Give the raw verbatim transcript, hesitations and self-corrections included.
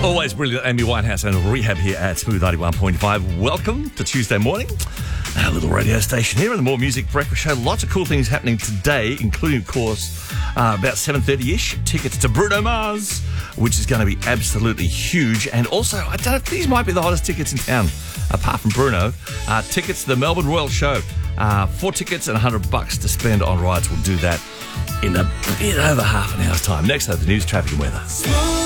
Always brilliant, Amy Winehouse and Rehab here at Smooth ninety-one point five. Welcome to Tuesday morning. Our little radio station here in the More Music Breakfast Show. Lots of cool things happening today, including, of course, uh, about seven thirty-ish, tickets to Bruno Mars, which is going to be absolutely huge. And also, I don't know, these might be the hottest tickets in town, apart from Bruno. Uh, tickets to the Melbourne Royal Show. Uh, four tickets and one hundred bucks to spend on rides. We'll do that in, a, in over half an hour's time. Next up, the news, traffic and weather.